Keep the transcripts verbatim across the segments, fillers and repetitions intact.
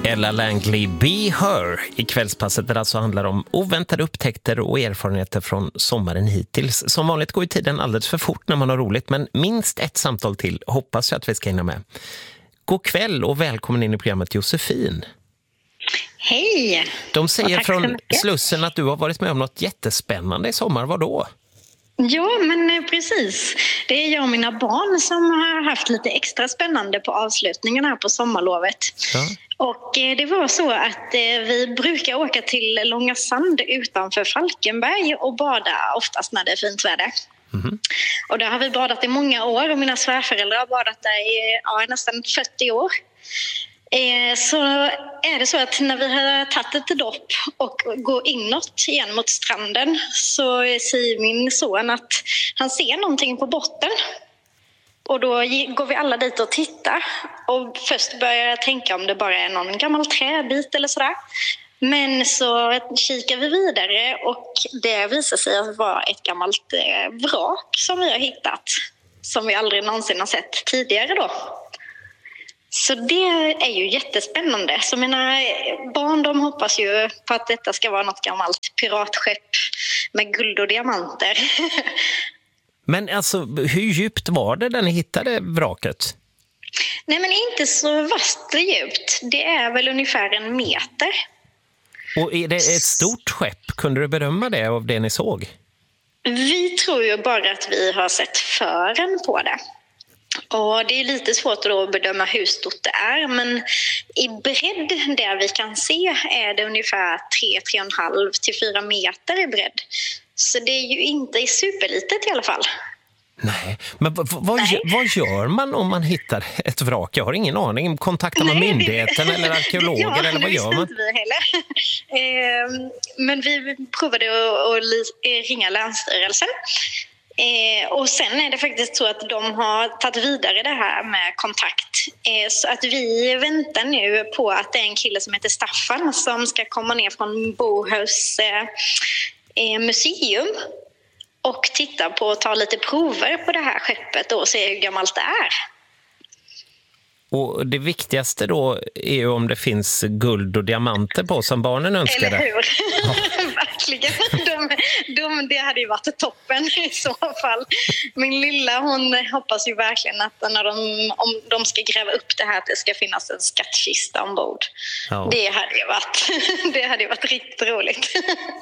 Ella Langley, Be Her i kvällspasset där det alltså handlar om oväntade upptäckter och erfarenheter från sommaren hittills. Som vanligt går ju tiden alldeles för fort när man har roligt, men minst ett samtal till hoppas jag att vi ska hinna med. God kväll och välkommen in i programmet Josefin. Hej! De säger från Slussen att du har varit med om något jättespännande i sommar, vad då? Ja, men precis. Det är jag och mina barn som har haft lite extra spännande på avslutningen här på sommarlovet. Ja. Och det var så att vi brukar åka till Långa Sand utanför Falkenberg och bada oftast när det är fint väder. Mm. Och där har vi badat i många år och mina svärföräldrar har badat där i ja, nästan fyrtio år. Så är det så att när vi har tagit ett dopp och går inåt igen mot stranden så säger min son att han ser någonting på botten. Och då går vi alla dit och tittar och först börjar jag tänka om det bara är någon gammal träbit eller sådär. Men så kikar vi vidare och det visar sig att vara ett gammalt vrak som vi har hittat. Som vi aldrig någonsin har sett tidigare då. Så det är ju jättespännande. Så mina barn de hoppas ju på att detta ska vara något gammalt piratskepp med guld och diamanter. Men alltså, hur djupt var det när ni hittade vraket? Nej, men inte så vasst djupt. Det är väl ungefär en meter. Och är det ett stort skepp? Kunde du bedöma det av det ni såg? Vi tror ju bara att vi har sett fören på det. Och det är lite svårt att bedöma hur stort det är, men i bredd där vi kan se är det ungefär tre till tre komma fem till fyra meter i bredd. Så det är ju inte superlitet i alla fall. Nej, men v- vad, Nej. vad gör man om man hittar ett vrak? Jag har ingen aning. Kontaktar man Nej, myndigheten det... eller arkeologer ja, eller vad gör man? Inte vi heller. Eh, men vi provade att, att ringa Länsstyrelsen. Eh, och sen är det faktiskt så att de har tagit vidare det här med kontakt. Eh, så att vi väntar nu på att det är en kille som heter Staffan som ska komma ner från Bohus eh, museum och titta på och ta lite prover på det här skeppet och se hur gammalt det är. Och det viktigaste då är ju om det finns guld och diamanter på som barnen önskade. Eller hur? Ja. Verkligen. De, de, det hade ju varit toppen i så fall. Min lilla, hon hoppas ju verkligen att när de, om de ska gräva upp det här att det ska finnas en skattkista ombord. Ja. Det hade ju varit, det hade ju varit riktigt roligt.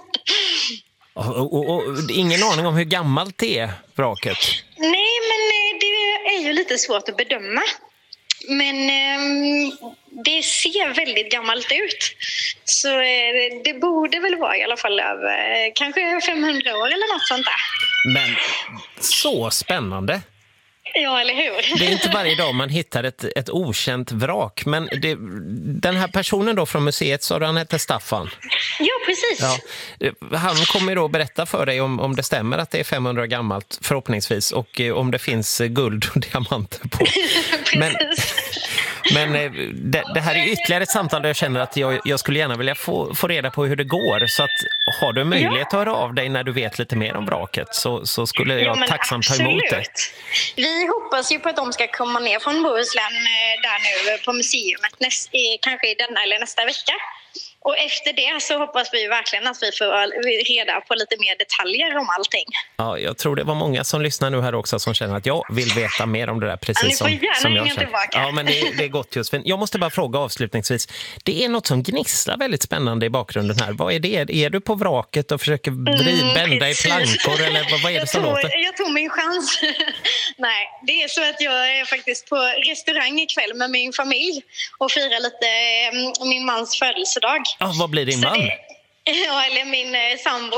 Och, och, och ingen aning om hur gammalt det är, vraket? Nej, men det är ju lite svårt att bedöma. Men eh, det ser väldigt gammalt ut. Så eh, det borde väl vara i alla fall över eh, kanske femhundra år eller något sånt där. Men så spännande. Ja, eller hur? Det är inte varje dag man hittar ett, ett okänt vrak. Men det, den här personen då från museet, sa du han heter Staffan? Ja, precis. Ja, han kommer då berätta för dig om, om det stämmer att det är femhundra år gammalt, förhoppningsvis. Och eh, om det finns guld och diamanter på. Men, men eh, det, det här är ytterligare ett samtal där jag känner att jag, jag skulle gärna vilja få, få reda på hur det går. Så att har du möjlighet ja. att höra av dig när du vet lite mer om vraket så, så skulle jag ja, tacksamt ta emot det. Vi hoppas ju på att de ska komma ner från Bohuslän där nu på museet näst, kanske i denna eller nästa vecka. Och efter det så hoppas vi verkligen att vi får reda på lite mer detaljer om allting. Ja, jag tror det var många som lyssnar nu här också som känner att jag vill veta mer om det där precis ja, som, som jag känner. Tillbaka. Ja, men det, det är gott just. Jag måste bara fråga avslutningsvis. Det är något som gnisslar väldigt spännande i bakgrunden här. Vad är det? Är du på vraket och försöker vrida, mm, bända precis. i plankor eller vad, vad är det som tog, låter? Jag tog min chans. Nej, det är så att jag är faktiskt på restaurang ikväll med min familj och firar lite mm, min mans födelsedag. Ja, vad blir din man? Det, ja, eller min eh, sambo.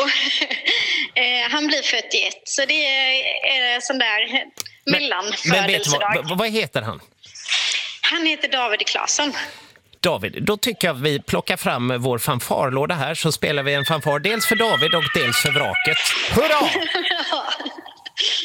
eh, han blir fyrtioett, så det är eh, sån där mellanfödelsedag. Men vad, vad heter han? Han heter David Claesson. David, då tycker jag att vi plockar fram vår fanfarlåda här så spelar vi en fanfar dels för David och dels för vraket. Hurra!